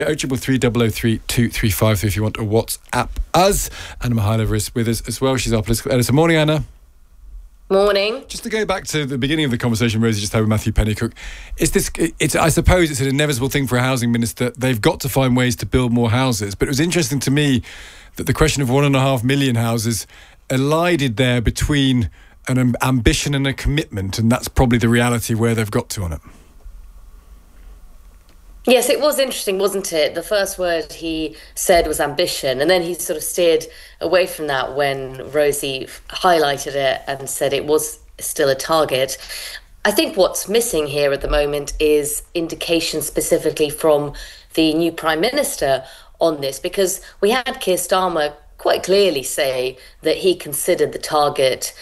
0333 if you want to WhatsApp us. Anna Mihailova is with us as well. She's our political editor. Morning, Anna. Morning. Just to go back to the beginning of the conversation Rosie just had with Matthew Pennycook, I suppose it's an inevitable thing for a housing minister. They've got to find ways to build more houses. But it was interesting to me that the question of 1.5 million houses elided there between an ambition and a commitment, and that's probably the reality where they've got to on it. Yes, it was interesting, wasn't it? The first word he said was ambition, and then he sort of steered away from that when Rosie highlighted it and said it was still a target. I think what's missing here at the moment is indication specifically from the new Prime Minister on this, because we had Keir Starmer quite clearly say that he considered the target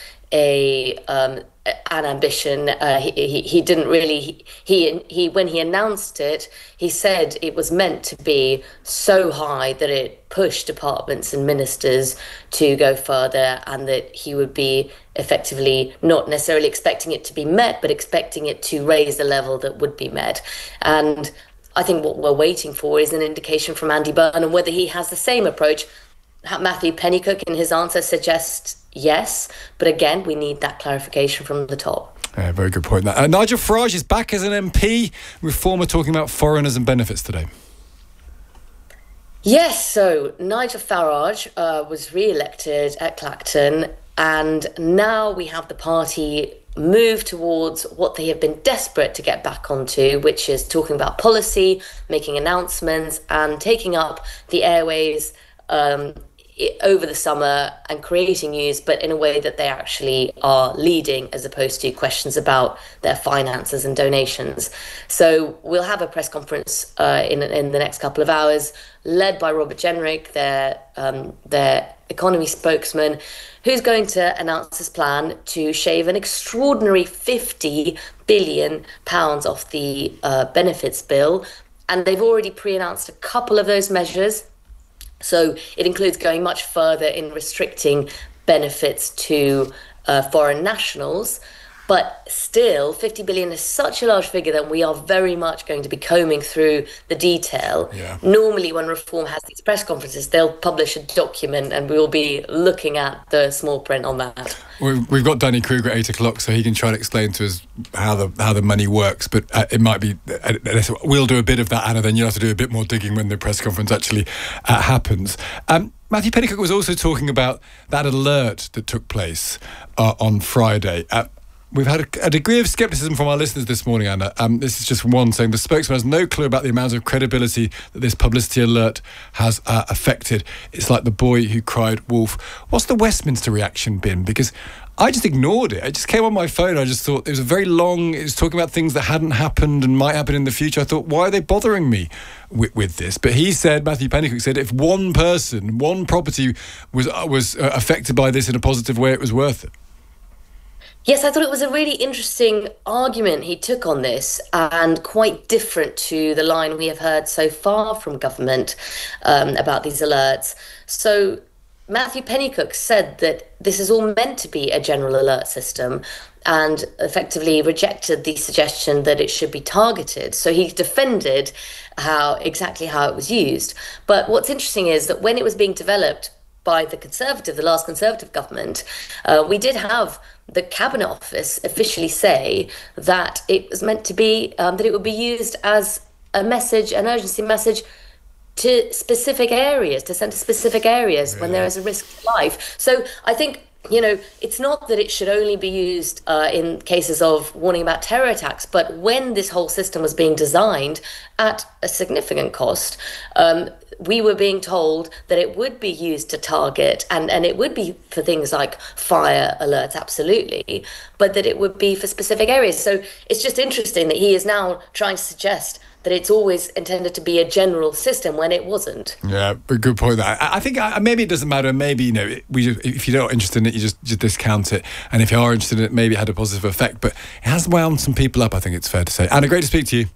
an ambition. He didn't really. He when he announced it, he said it was meant to be so high that it pushed departments and ministers to go further, and that he would be effectively not necessarily expecting it to be met, but expecting it to raise the level that would be met. And I think what we're waiting for is an indication from Andy Burnham whether he has the same approach. Matthew Pennycook in his answer suggests yes, but again, we need that clarification from the top. Yeah, very good point. Nigel Farage is back as an MP. Reformer talking about foreigners and benefits today. Yes, so Nigel Farage was re-elected at Clacton, and now we have the party move towards what they have been desperate to get back onto, which is talking about policy, making announcements, and taking up the airways over the summer and creating news, but in a way that they actually are leading, as opposed to questions about their finances and donations. So we'll have a press conference in the next couple of hours, led by Robert Jenrick, their economy spokesman, who's going to announce his plan to shave an extraordinary £50 billion off the benefits bill. And they've already pre-announced a couple of those measures. So it includes going much further in restricting benefits to foreign nationals. But still, 50 billion is such a large figure that we are very much going to be combing through the detail. Yeah. Normally, when Reform has these press conferences, they'll publish a document and we will be looking at the small print on that. We've got Danny Kruger at 8 o'clock, so he can try to explain to us how the money works. But it might be we'll do a bit of that, Anna. Then you'll have to do a bit more digging when the press conference actually happens. Matthew Pennycook was also talking about that alert that took place on Friday. We've had a degree of scepticism from our listeners this morning, Anna. This is just one saying the spokesman has no clue about the amount of credibility that this publicity alert has affected. It's like the boy who cried wolf. What's the Westminster reaction been? Because I just ignored it. I just came on my phone. I just thought it was it was talking about things that hadn't happened and might happen in the future. I thought, why are they bothering me with this? But he said, Matthew Pennycook said, if one person, one property was affected by this in a positive way, it was worth it. Yes, I thought it was a really interesting argument he took on this, and quite different to the line we have heard so far from government about these alerts. So Matthew Pennycook said that this is all meant to be a general alert system, and effectively rejected the suggestion that it should be targeted. So he defended exactly how it was used. But what's interesting is that when it was being developed by the last Conservative government, we did have the Cabinet Office officially say that it was meant to be, that it would be used as a message, an urgency message to specific areas, to send to specific areas when there is a risk to life. So I think, it's not that it should only be used in cases of warning about terror attacks, but when this whole system was being designed at a significant cost, we were being told that it would be used to target, and it would be for things like fire alerts, absolutely, but that it would be for specific areas. So it's just interesting that he is now trying to suggest that it's always intended to be a general system when it wasn't. Yeah, but good point. I think maybe it doesn't matter. Maybe, if you're not interested in it, you just discount it. And if you are interested in it, maybe it had a positive effect. But it has wound some people up, I think it's fair to say. Anna, great to speak to you.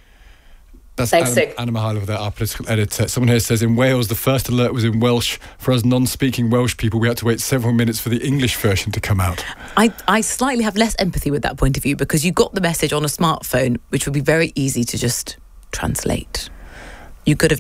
That's Anna Mihailova, our political editor. Someone here says in Wales, the first alert was in Welsh. For us non-speaking Welsh people, we had to wait several minutes for the English version to come out. I slightly have less empathy with that point of view, because you got the message on a smartphone, which would be very easy to just translate. you could have